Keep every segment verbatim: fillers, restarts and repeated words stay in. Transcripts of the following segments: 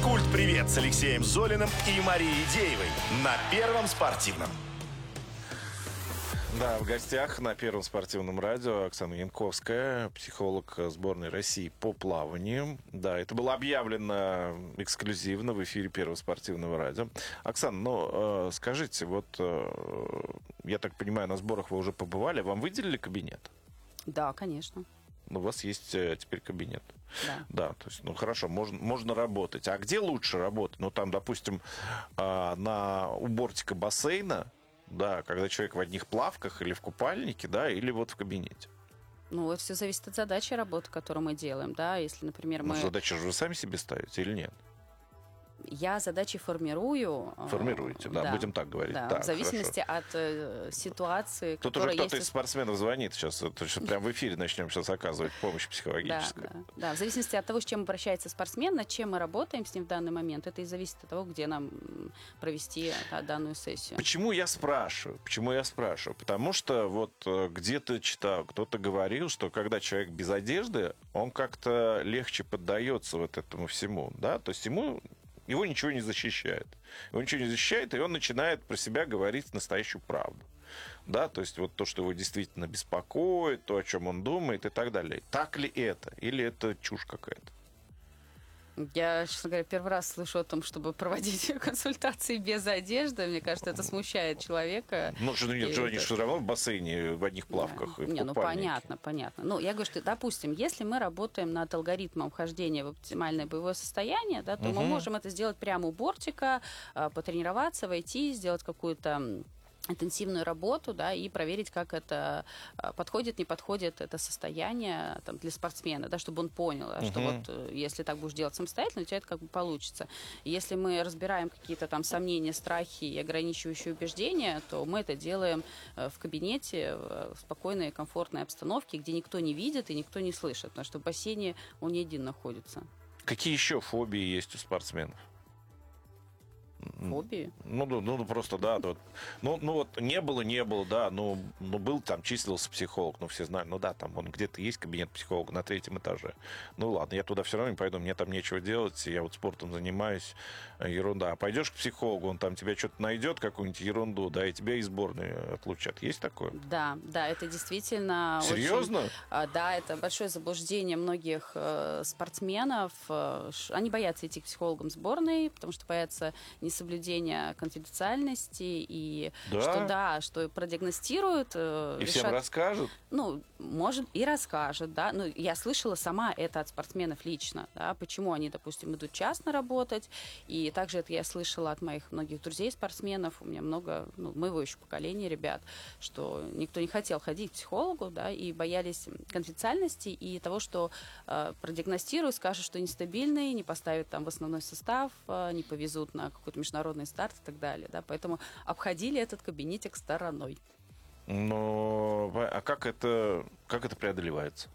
Физкульт-привет с Алексеем Золиным и Марией Деевой на Первом спортивном. Да, в гостях на Первом спортивном радио Оксана Янковская, психолог сборной России по плаванию. Да, это было объявлено эксклюзивно в эфире Первого спортивного радио. Оксана, ну, э, скажите, вот, э, я так понимаю, на сборах вы уже побывали, вам выделили кабинет? Да, конечно. У вас есть э, теперь кабинет. Да. Да, то есть, ну хорошо, можно, можно работать. А где лучше работать? Ну, там, допустим, э, на, у бортика бассейна, да, когда человек в одних плавках или в купальнике, да, или вот в кабинете. Ну, это все зависит от задачи работы, которую мы делаем, да, если, например, мы... Ну, задачи же вы сами себе ставите или нет? Я задачи формирую. Формируете, да, да, будем так говорить. Да, так, в зависимости хорошо. от э, ситуации, Тут которая уже кто-то есть... из спортсменов звонит сейчас, это что, прям в эфире начнем сейчас оказывать помощь психологическую. Да, да, да, в зависимости от того, с чем обращается спортсмен, над чем мы работаем с ним в данный момент, это и зависит от того, где нам провести да, данную сессию. Почему я спрашиваю? Почему я спрашиваю? Потому что вот где-то читал, кто-то говорил, что когда человек без одежды, он как-то легче поддается вот этому всему, да, то есть ему... Его ничего не защищает. Его ничего не защищает, и он начинает про себя говорить настоящую правду. Да, то есть вот то, что его действительно беспокоит, то, о чем он думает и так далее. Так ли это? Или это чушь какая-то? Я, честно говоря, первый раз слышу о том, чтобы проводить консультации без одежды. Мне кажется, это смущает человека. Ну, что нет, что они все равно в бассейне в одних плавках. Да. И в не, ну купальнике. понятно, понятно. Ну, я говорю, что, допустим, если мы работаем над алгоритмом вхождения в оптимальное боевое состояние, да, то угу. мы можем это сделать прямо у бортика, потренироваться, войти, сделать какую-то интенсивную работу, да, и проверить, как это подходит, не подходит это состояние там, для спортсмена, да, чтобы он понял, да, uh-huh. что вот если так будешь делать самостоятельно, у тебя это как бы получится. Если мы разбираем какие-то там сомнения, страхи и ограничивающие убеждения, то мы это делаем в кабинете, в спокойной, комфортной обстановке, где никто не видит и никто не слышит, потому что в бассейне он не один находится. Какие еще фобии есть у спортсменов? Фобии? Ну, ну, ну, просто, да. Вот, ну, ну, вот не было, не было, да. Ну, ну, был там, числился психолог, ну, все знают. Ну, да, там он где-то есть кабинет психолога на третьем этаже. Ну, ладно, я туда все равно не пойду, мне там нечего делать, я вот спортом занимаюсь, ерунда. А пойдешь к психологу, он там тебя что-то найдет, какую-нибудь ерунду, да, и тебя из сборной отлучат. Есть такое? Да, да, это действительно... Серьезно? Очень, да, это большое заблуждение многих э, спортсменов. Они боятся идти к психологам сборной, потому что боятся несоблюдения конфиденциальности и да? что да, что продиагностируют. И решат, всем расскажут? Ну, может, и расскажут, да. Ну, я слышала сама это от спортсменов лично, да, почему они, допустим, идут частно работать. И также это я слышала от моих многих друзей-спортсменов, у меня много, ну, моего еще поколения ребят, что никто не хотел ходить к психологу, да, и боялись конфиденциальности и того, что э, продиагностируют, скажут, что нестабильный, не поставят там в основной состав, э, не повезут на какой-то международный старт и так далее, да, поэтому обходили этот кабинетик стороной. Но а как это, как это преодолевается?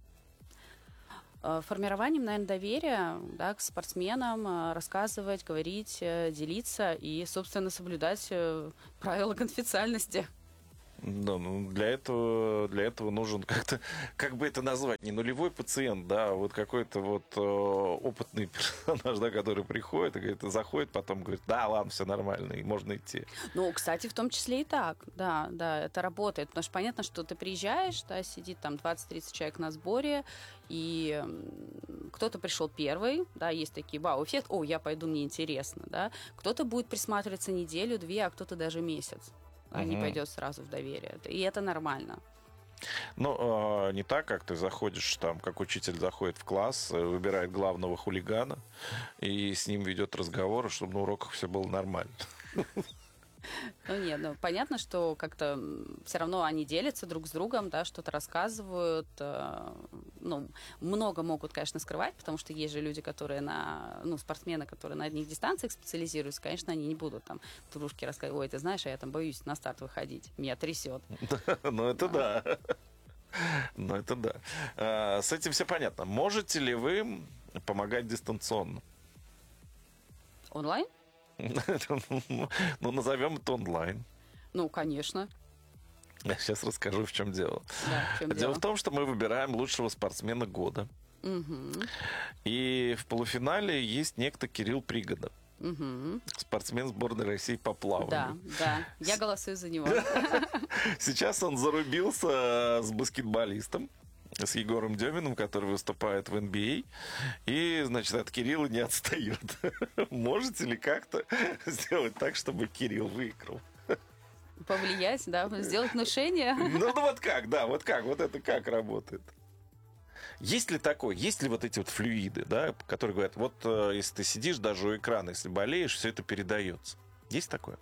Формированием, наверное, доверия, да, к спортсменам, рассказывать, говорить, делиться и, собственно, соблюдать правила конфиденциальности. Да, ну для этого, для этого нужен как-то, как бы это назвать, не нулевой пациент, да, а вот какой-то вот э, опытный персонаж, да, который приходит и говорит, заходит, потом говорит, да, ладно, все нормально, и можно идти. Ну, кстати, в том числе и так, да, да, это работает, потому что понятно, что ты приезжаешь, да, сидит там двадцать-тридцать человек на сборе, и кто-то пришел первый, да, есть такие вау-эффект, о, я пойду, мне интересно, да, кто-то будет присматриваться неделю-две, а кто-то даже месяц. А угу. не пойдет сразу в доверие. И это нормально. Ну, не так, как ты заходишь, там, как учитель заходит в класс, выбирает главного хулигана и с ним ведет разговор, чтобы на уроках все было нормально. Ну нет, ну понятно, что как-то все равно они делятся друг с другом, да, что-то рассказывают. Ну, много могут, конечно, скрывать, потому что есть же люди, которые на, ну, спортсмены, которые на одних дистанциях специализируются, конечно, они не будут там дружке рассказывать, ой, ты знаешь, а я там боюсь на старт выходить, меня трясет. Ну это да. Ну это да. С этим все понятно. Можете ли вы помогать дистанционно? Онлайн? Ну, назовем это онлайн. Ну, конечно. Я сейчас расскажу, в чем дело. Да, в чем дело. Дело в том, что мы выбираем лучшего спортсмена года. Мгм. И в полуфинале есть некто Кирилл Пригода, Мгм. спортсмен сборной России по Да, плаванию. да. Я голосую за него. Сейчас он зарубился с баскетболистом, с Егором Деминым, который выступает в эн би эй. И, значит, от Кирилла не отстает. Можете ли как-то сделать так, чтобы Кирилл выиграл? Повлиять, да, сделать внушение. Ну, ну вот как, да, вот как, вот это как работает? Есть ли такое, есть ли вот эти вот флюиды, да, которые говорят, вот э, если ты сидишь даже у экрана, если болеешь, все это передается. Есть такое?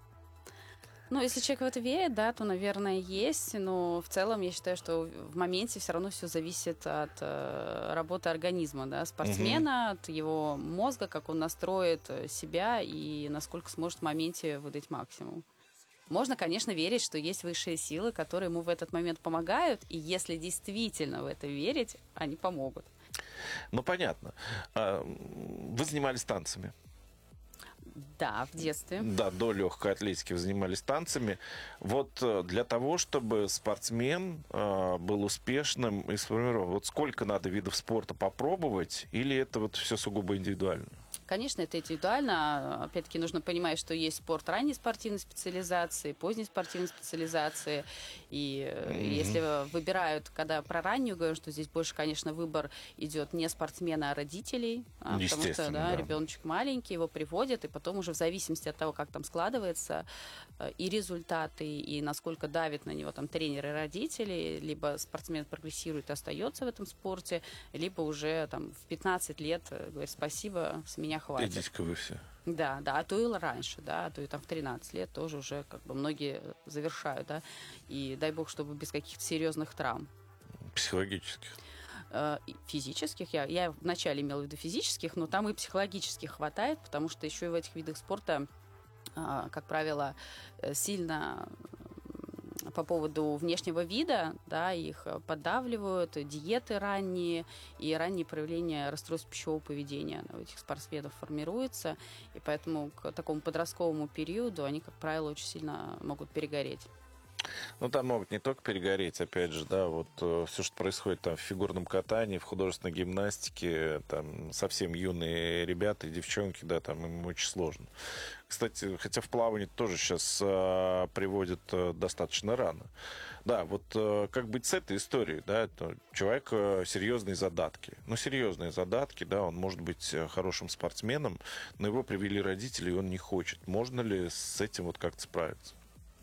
Ну, если человек в это верит, да, то, наверное, есть. Но в целом я считаю, что в моменте все равно все зависит от э, работы организма, да, спортсмена, от его мозга, как он настроит э, себя и насколько сможет в моменте выдать максимум. Можно, конечно, верить, что есть высшие силы, которые ему в этот момент помогают, и если действительно в это верить, они помогут. Ну, понятно. А, Вы занимались танцами. Да, в детстве. Да, до легкой атлетики вы занимались танцами. Вот э, для того, чтобы спортсмен э, был успешным и сформирован, вот сколько надо видов спорта попробовать, или это вот все сугубо индивидуально? Конечно, это индивидуально. Опять-таки нужно понимать, что есть спорт ранней спортивной специализации, поздней спортивной специализации. И mm-hmm. если выбирают, когда про раннюю говорю, что здесь больше, конечно, выбор идет не спортсмена, а родителей. А, потому что да, да. ребеночек маленький, его приводят, и потом уже в зависимости от того, как там складывается и результаты, и насколько давит на него там тренеры и родители, либо спортсмен прогрессирует и остается в этом спорте, либо уже там в пятнадцать лет говорит: спасибо, с меня хватит. Идите-ка вы все. Да, да, а то и раньше, да, а то и там в тринадцать лет тоже уже как бы многие завершают, да, и дай бог, чтобы без каких-то серьезных травм. Психологических. Физических, я, я вначале имела в виду физических, но там и психологических хватает, потому что еще и в этих видах спорта, как правило, сильно по поводу внешнего вида, да, их поддавливают, диеты ранние и ранние проявления расстройств пищевого поведения у этих спортсменов формируются, и поэтому к такому подростковому периоду они, как правило, очень сильно могут перегореть. Ну, там могут не только перегореть, опять же, да, вот э, все, что происходит там в фигурном катании, в художественной гимнастике, там совсем юные ребята и девчонки, да, там им очень сложно. Кстати, хотя в плавании тоже сейчас э, приводят э, достаточно рано. Да, вот э, как быть с этой историей, да, это человек э, серьезные задатки. Ну, серьезные задатки, да, он может быть хорошим спортсменом, но его привели родители, и он не хочет. Можно ли с этим вот как-то справиться?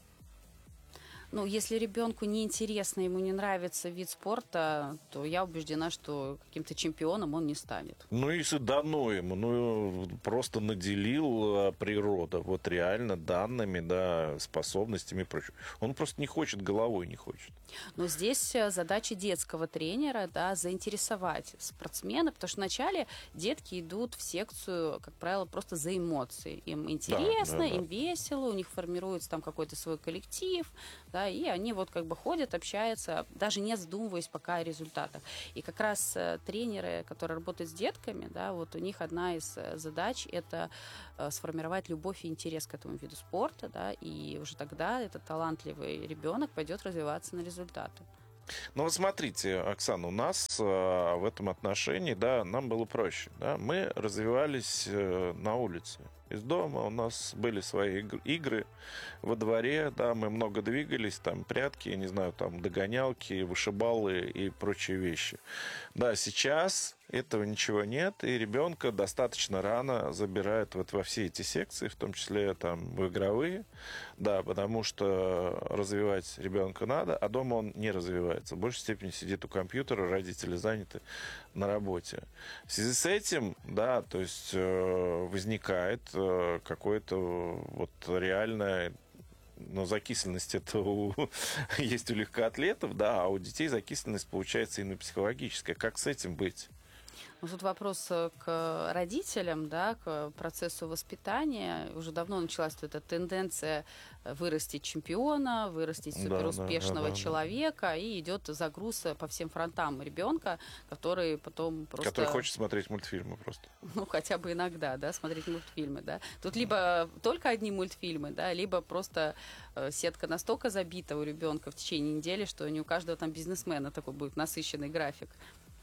Ну, если ребенку неинтересно, ему не нравится вид спорта, то я убеждена, что каким-то чемпионом он не станет. Ну, если дано ему, ну, просто наделил природа, вот реально данными, да, способностями и прочее. Он просто не хочет, головой не хочет. Но здесь задача детского тренера, да, заинтересовать спортсмена, потому что вначале детки идут в секцию, как правило, просто за эмоции. Им интересно, да, да, им да. весело, у них формируется там какой-то свой коллектив, да, и они вот как бы ходят, общаются, даже не задумываясь пока о результатах. И как раз э, тренеры, которые работают с детками, да, вот у них одна из задач – это э, сформировать любовь и интерес к этому виду спорта, да, и уже тогда этот талантливый ребенок пойдет развиваться на результаты. Ну вот смотрите, Оксана, у нас э, в этом отношении, да, нам было проще, да, мы развивались э, на улице. Из дома у нас были свои игры во дворе, да, мы много двигались, там прятки, я не знаю, там догонялки, вышибалы и прочие вещи. Да, сейчас этого ничего нет, и ребенка достаточно рано забирают вот во все эти секции, в том числе там в игровые, да, потому что развивать ребенка надо, а дома он не развивается. В большей степени сидит у компьютера, родители заняты на работе. В связи с этим, да, то есть э, возникает э, какое-то вот реальное, но закисленность это у, есть у легкоатлетов, да, а у детей закисленность получается именно психологическая. Как с этим быть? Ну, тут вопрос к родителям, да, к процессу воспитания. Уже давно началась вот эта тенденция вырастить чемпиона, вырастить суперуспешного да, да, да, человека, да. И идет загруз по всем фронтам ребенка, который потом просто... Который хочет смотреть мультфильмы просто. Ну, хотя бы иногда, да, смотреть мультфильмы, да. Тут либо только одни мультфильмы, да, либо просто сетка настолько забита у ребенка в течение недели, что не у каждого там бизнесмена такой будет насыщенный график.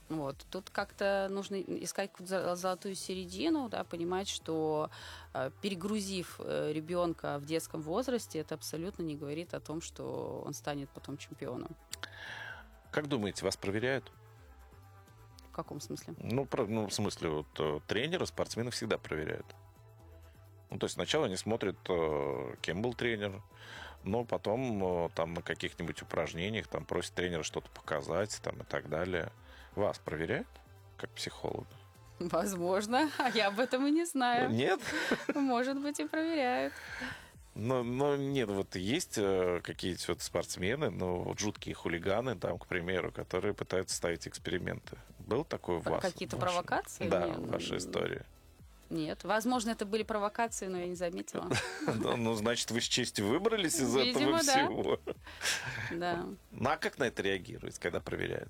Вот. Тут как-то нужно искать какую-то золотую середину, да, понимать, что э, перегрузив э, ребенка в детском возрасте, это абсолютно не говорит о том, что он станет потом чемпионом. Как думаете, вас проверяют? В каком смысле? Ну, про- ну, в смысле, вот, э, тренера спортсмены всегда проверяют. Ну, то есть сначала они смотрят, э, кем был тренер, но потом э, там на каких-нибудь упражнениях там просят тренера что-то показать там, и так далее. Вас проверяют как психолога? Возможно, а я об этом и не знаю. Нет? Может быть, и проверяют. Но, но нет, вот есть э, какие-то вот спортсмены, ну, вот жуткие хулиганы, там, к примеру, которые пытаются ставить эксперименты. Был такой у вас? Какие-то в вашей- провокации? Да, Не- в вашей истории. Нет. Возможно, это были провокации, но я не заметила. Ну, ну, значит, вы с честью выбрались из Видимо, этого да. всего. Да. Ну, а как на это реагируете, когда проверяют?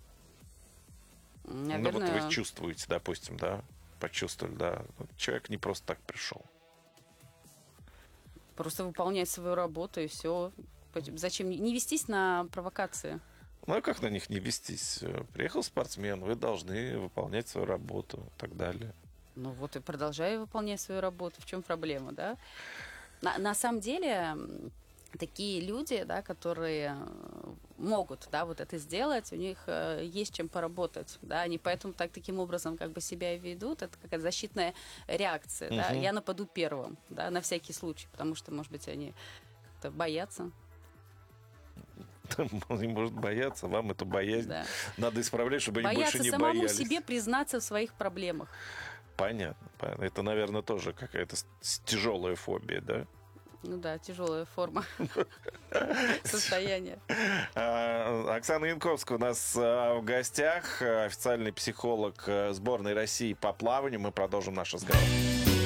Ну, вот Наверное, вы чувствуете, допустим, да, почувствовали, да, вот человек не просто так пришел. просто выполнять свою работу, и все. Зачем? Не вестись на провокации. Ну, а как на них не вестись? Приехал спортсмен, вы должны выполнять свою работу и так далее. Ну вот и продолжаю выполнять свою работу. В чем проблема, да? На, на самом деле, м, такие люди, да, которые э, могут, да, вот это сделать, у них э, есть чем поработать, да, они поэтому так, таким образом как бы себя и ведут, это какая-то защитная реакция, да, Мгм. я нападу первым, да, на всякий случай, потому что, может быть, они как-то боятся, Он не может бояться, вам эту боязнь да. надо исправлять, чтобы они Боятся больше не самому боялись. себе признаться в своих проблемах. Понятно, понятно. Это, наверное, тоже какая-то с- с- тяжелая фобия, да? Ну да, тяжелая форма состояния. А, Оксана Янковская у нас а, в гостях, а, официальный психолог а, сборной России по плаванию. Мы продолжим наш разговор.